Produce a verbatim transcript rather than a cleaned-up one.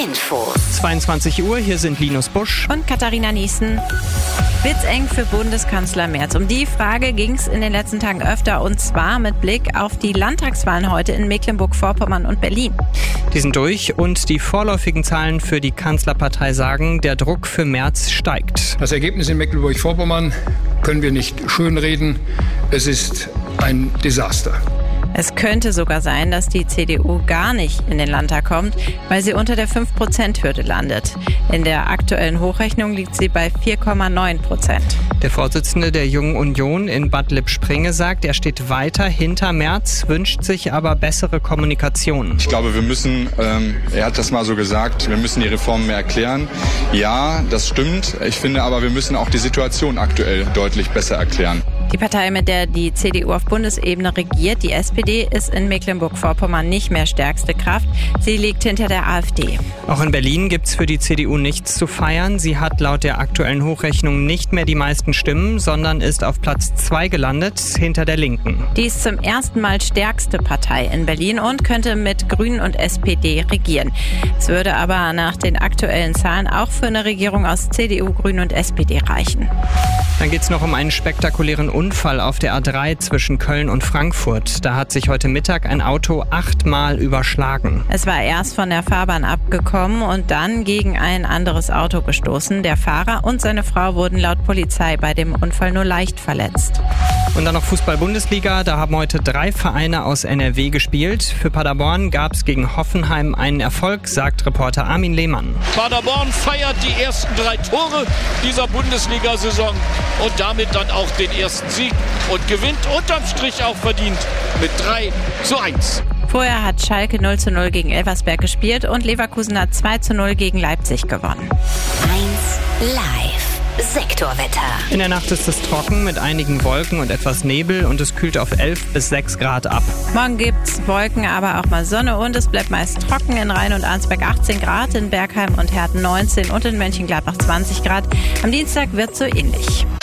Infos. zweiundzwanzig Uhr, hier sind Linus Busch und Katharina Niesen. Blitzeng für Bundeskanzler Merz. Um die Frage ging es in den letzten Tagen öfter, und zwar mit Blick auf die Landtagswahlen heute in Mecklenburg-Vorpommern und Berlin. Die sind durch und die vorläufigen Zahlen für die Kanzlerpartei sagen, der Druck für Merz steigt. Das Ergebnis in Mecklenburg-Vorpommern können wir nicht schönreden. Es ist ein Desaster. Es könnte sogar sein, dass die C D U gar nicht in den Landtag kommt, weil sie unter der fünf Prozent Hürde landet. In der aktuellen Hochrechnung liegt sie bei vier Komma neun Prozent. Der Vorsitzende der Jungen Union in Bad Lippspringe sagt, er steht weiter hinter Merz, wünscht sich aber bessere Kommunikation. Ich glaube, wir müssen, ähm, er hat das mal so gesagt, wir müssen die Reformen mehr erklären. Ja, das stimmt. Ich finde aber, wir müssen auch die Situation aktuell deutlich besser erklären. Die Partei, mit der die C D U auf Bundesebene regiert, die S P D, ist in Mecklenburg-Vorpommern nicht mehr stärkste Kraft. Sie liegt hinter der AfD. Auch in Berlin gibt's für die C D U nichts zu feiern. Sie hat laut der aktuellen Hochrechnung nicht mehr die meisten Stimmen, sondern ist auf Platz zwei gelandet, hinter der Linken. Die ist zum ersten Mal stärkste Partei in Berlin und könnte mit Grünen und S P D regieren. Es würde aber nach den aktuellen Zahlen auch für eine Regierung aus C D U, Grünen und S P D reichen. Dann geht's noch um einen spektakulären Unfall auf der A drei zwischen Köln und Frankfurt. Da hat sich heute Mittag ein Auto achtmal überschlagen. Es war erst von der Fahrbahn abgekommen und dann gegen ein anderes Auto gestoßen. Der Fahrer und seine Frau wurden laut Polizei bei dem Unfall nur leicht verletzt. Und dann noch Fußball-Bundesliga. Da haben heute drei Vereine aus N R W gespielt. Für Paderborn gab's gegen Hoffenheim einen Erfolg, sagt Reporter Armin Lehmann. Paderborn feiert die ersten drei Tore dieser Bundesliga-Saison und damit dann auch den ersten Sieg und gewinnt unterm Strich auch verdient mit drei zu eins. Vorher hat Schalke null zu null gegen Elversberg gespielt und Leverkusen hat zwei zu null gegen Leipzig gewonnen. eins live. Sektorwetter. In der Nacht ist es trocken mit einigen Wolken und etwas Nebel und es kühlt auf elf bis sechs Grad ab. Morgen gibt's Wolken, aber auch mal Sonne und es bleibt meist trocken. In Rhein und Arnsberg achtzehn Grad, in Bergheim und Herten neunzehn und in Mönchengladbach zwanzig Grad. Am Dienstag wird's so ähnlich.